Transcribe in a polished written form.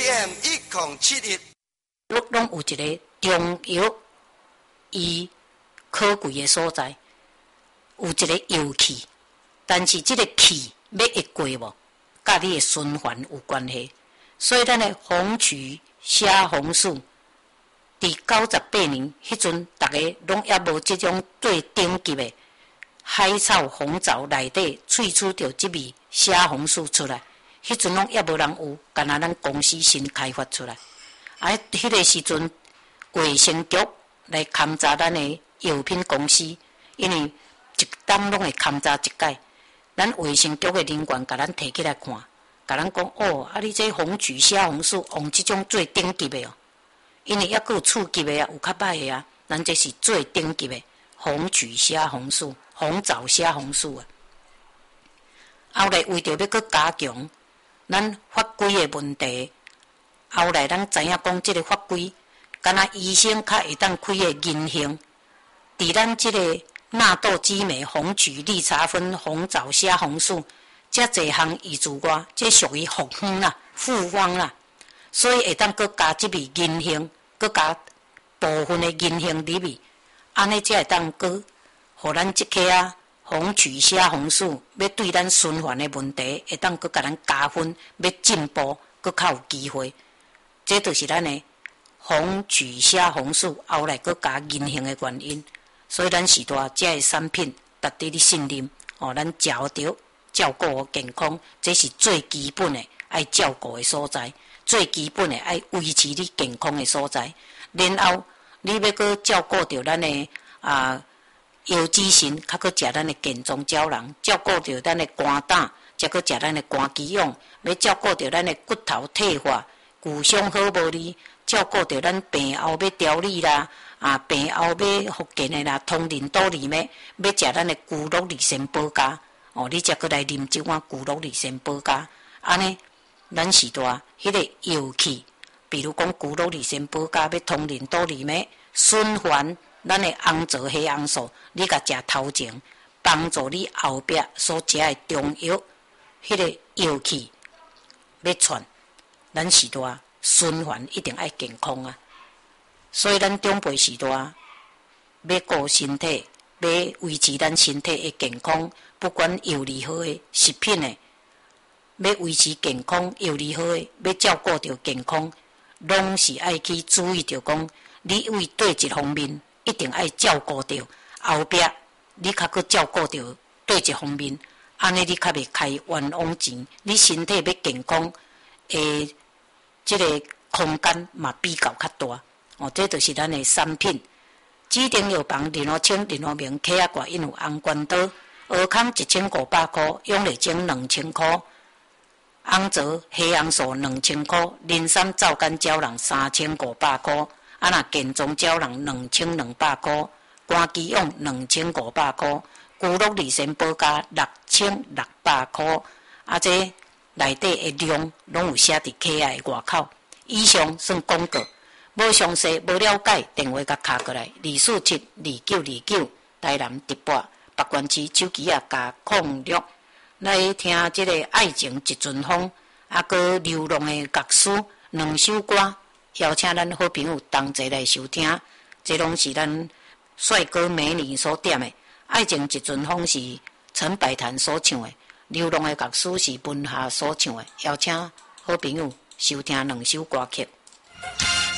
AM 1071， 拢有一个中药伊可贵的所在，有一个药气，但是这个气要会过无，甲你的循环有关系。所以咱的红曲虾红素，伫98年迄阵，大家拢也无即种最顶级的海草红枣内底萃取到即味虾红素出来。迄阵拢也无人有，干那咱公司新开发出来。迄个时阵，卫生局来勘察咱的药品公司，因为一当拢会勘察一届。咱卫生局的人员甲咱摕起来看，甲咱讲哦，你这红曲虾红素用即种最顶级的哦，因为抑佫有次级的啊，有较歹的啊，咱这是最顶级的红曲虾红素、红枣虾红素啊。后来为着要佫加强咱法规的问题，后来咱知影讲，即个法规，敢若医生较会当开的银杏，伫咱即个纳豆激酶、红曲绿茶酚、红枣虾红素，遮侪项医之外，这属于复方啦、复方啦，所以会当佫加即味银杏，佫加部分的银杏入去，安尼才会当佫，互咱即个啊。红曲虾红素要对咱循环的问题，会当佫甲咱加分，要进步，佫较有机会。这就是咱的红曲虾红素后来佫加银杏的原因。所以咱时代这个产品值得你信任。咱食着照顾健康，这是最基本的爱照顾的所在，最基本的爱维持你健康的所在。然后你要佫照顾着咱的腰子腎，较佫食咱的健壮胶囊，照顾着咱的肝胆，才佫食咱的肝肌氧，要照顾着咱的骨头退化、骨伤好无哩，照顾着咱病后要调理啦，病后要复健的啦，通淋多里面要食咱的骨碌利仙宝加，你才佫来啉即碗骨碌利仙宝加，安尼咱时代迄个药气，比如讲骨碌利仙宝加要通淋多里面循环。咱的红枣黑红素，你甲食头前，帮助你后壁所食的中药，迄个药气要传，咱时代循环一定爱健康啊！所以咱长辈时代要顾身体，要维持咱身体的健康，不管药理好的食品的，要维持健康药理好的，要照顾着健康，拢是爱去注意着讲，你为对一方面。一定爱照顾到后壁，你较佫照顾到对一方面，安尼你较袂开冤枉钱。你身体要健康，即个空间嘛比较较大。这就是咱的产品。指定药房林和清、林和明、客仔因有红关岛、蚵康1500块，永丽精2000块，红枣黑红素2000块，磷酸皂苷胶囊3500块。若健壮胶囊2200块，肝肌氧2500块，骨碌利仙宝加6600块。这内底的量拢有写伫客仔的外口。以上算广告，无详细无了解，电话甲敲过来2472929，台南直播北关市手机加06，来听这个爱情一阵风，个流浪的乐师2首歌。邀请咱好朋友同齐来收听，这拢是咱帅哥美女所点的。爱情一阵风是陈百潭所唱的，流浪的乐师是文夏所唱的。邀请好朋友收听2首歌曲。